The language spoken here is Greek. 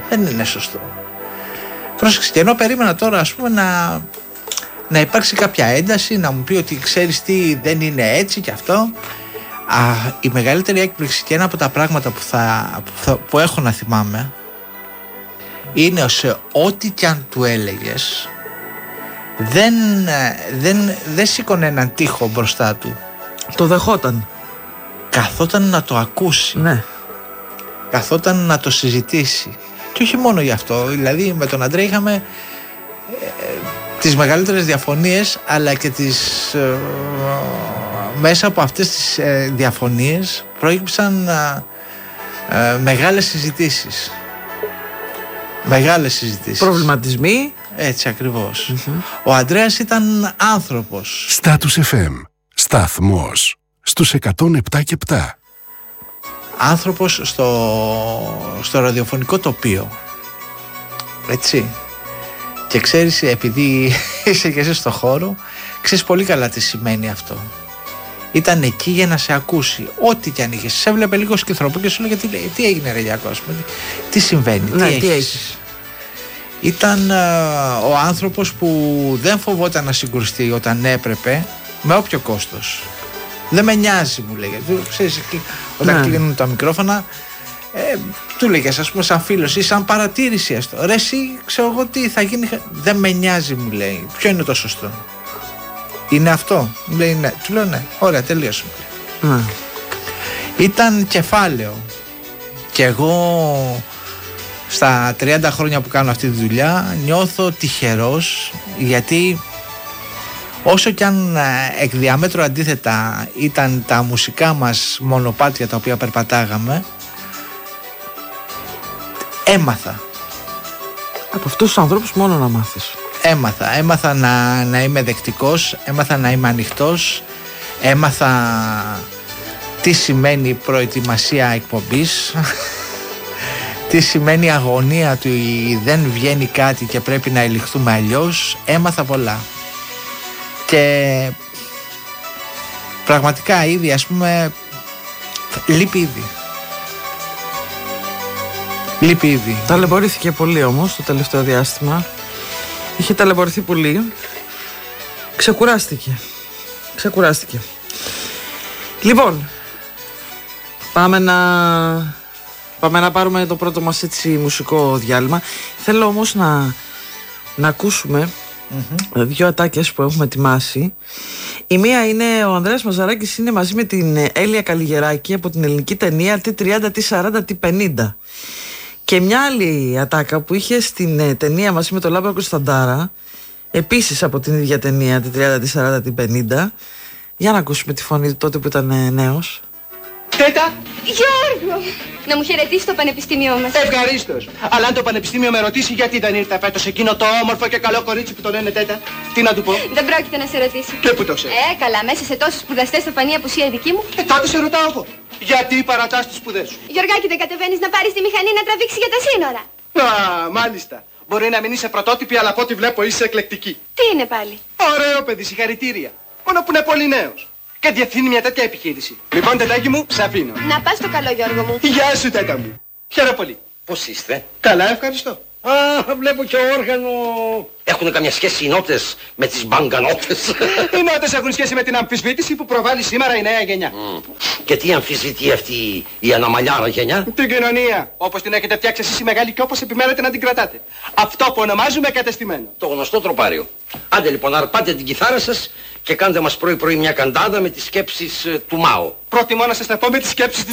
Δεν είναι σωστό. Πρόσεξε, και ενώ περίμενα τώρα, ας πούμε, να υπάρξει κάποια ένταση, να μου πει ότι ξέρεις τι, δεν είναι έτσι και αυτό. Η μεγαλύτερη έκπληξη και ένα από τα πράγματα που έχω να θυμάμαι είναι σε ό,τι κι αν του έλεγες δεν σήκωνε έναν τοίχο μπροστά του. Το δεχόταν. Καθόταν να το ακούσει. Ναι. Καθόταν να το συζητήσει. Και όχι μόνο γι' αυτό. Δηλαδή με τον Αντρέα είχαμε τις μεγαλύτερες διαφωνίες, αλλά και μέσα από αυτές τις διαφωνίες προέκυψαν μεγάλες συζητήσεις. Μεγάλες συζητήσεις. Προβληματισμοί. Έτσι ακριβώς. Ο Ανδρέας ήταν άνθρωπος. Status FM. Σταθμός στους 107,7. Άνθρωπος στο ραδιοφωνικό τοπίο. Έτσι. Και ξέρεις, επειδή είσαι και εσύ στο χώρο, ξέρεις πολύ καλά τι σημαίνει αυτό. Ήταν εκεί για να σε ακούσει. Ό,τι κι αν είχες. Σε έβλεπε λίγο σκυθρόπο και σου λέγε τι έγινε ρε Γιάκο, τι συμβαίνει, ναι, τι έχεις. Ήταν ο άνθρωπος που δεν φοβόταν να συγκρουστεί όταν έπρεπε, με όποιο κόστος. Δεν με νοιάζει, μου λέγε. Ξέρεις, όταν κλείνουν τα μικρόφωνα, του λέγες, ας πούμε, σαν φίλος ή σαν παρατήρηση έστω. Ρε εσύ, ξέρω εγώ τι θα γίνει. Δεν με νοιάζει, μου λέει. Ποιο είναι το σωστό? Είναι αυτό? Μου λέει ναι. Του λέω ναι. Ωραία, τελείωσε. Ήταν κεφάλαιο. Και εγώ στα 30 χρόνια που κάνω αυτή τη δουλειά νιώθω τυχερός, γιατί όσο κι αν εκ διαμέτρου αντίθετα ήταν τα μουσικά μας μονοπάτια τα οποία περπατάγαμε, έμαθα. Από αυτούς τους ανθρώπους μόνο να μάθεις. Έμαθα να είμαι δεκτικός, έμαθα να είμαι ανοιχτός, έμαθα τι σημαίνει προετοιμασία εκπομπής, τι σημαίνει αγωνία του δεν βγαίνει κάτι και πρέπει να ελιχθούμε αλλιώς. Έμαθα πολλά. Και πραγματικά ήδη, ας πούμε, λείπει ήδη. Ταλαιπωρήθηκε πολύ όμως το τελευταίο διάστημα. Είχε ταλαιπωρηθεί πολύ. Ξεκουράστηκε. Λοιπόν, πάμε να πάρουμε το πρώτο μας έτσι μουσικό διάλειμμα. Θέλω όμως να ακούσουμε δύο ατάκες που έχουμε ετοιμάσει. Η μία είναι ο Ανδρέας Μαζαράκης είναι μαζί με την Έλια Καλλιγεράκη από την ελληνική ταινία T30, T40, T50. Και μια άλλη ατάκα που είχε στην ταινία μαζί με τον Λάμπρο Κωνσταντάρα, επίσης από την ίδια ταινία T30, T40, T50. Για να ακούσουμε τη φωνή του τότε που ήταν νέος. Τέτα! Γιώργο! Να μου χαιρετήσει το πανεπιστήμιό μας. Ευχαρίστως. Αλλά αν το πανεπιστήμιο με ρωτήσει γιατί δεν ήρθε φέτος εκείνο το όμορφο και καλό κορίτσι που το λένε Τέτα, τι να του πω? Δεν πρόκειται να σε ρωτήσει. Και που το ξέρει? Καλά, μέσα σε τόσους σπουδαστές θα φανεί απουσία η δική μου. Τότε σε ρωτάω εγώ. Γιατί παρατάς τις σπουδές σου? Γιωργάκη, δεν κατεβαίνεις να πάρεις τη μηχανή να τραβήξει για τα σύνορα? Α, μάλιστα. Μπορεί να μην είσαι πρωτότυπη, αλλά από ό,τι βλέπω είσαι εκλεκτική. Τι είναι πάλι? Ωραίο παιδί, συγχαρητήρια. Μόνο που είναι πολύ νέος. Και διευθύνει μια τέτοια επιχείρηση. Λοιπόν, Τετάκι μου, σ' αφήνω. Να πας το καλό, Γιώργο μου. Γεια σου, Τέτα μου. Χαίρομαι πολύ. Πώς είστε? Καλά, ευχαριστώ. Α, βλέπω και όργανο. Έχουν καμιά σχέση οι νότες με τις μπαγκανότες? Οι νότες έχουν σχέση με την αμφισβήτηση που προβάλλει σήμερα η νέα γενιά. Και τι αμφισβητεί αυτή η αναμαλιάρα γενιά? Την κοινωνία. Όπως την έχετε φτιάξει εσείς οι μεγάλοι και όπως επιμένετε να την κρατάτε. Αυτό που ονομάζουμε κατεστημένο. Το γνωστό τροπάριο. Άντε λοιπόν, αρπάτε την κιθάρα σας και κάντε μας πρωί-πρωί μια καντάδα με τις σκέψεις του Μάο. Προτιμώ να σας τα πω με τις σκέψεις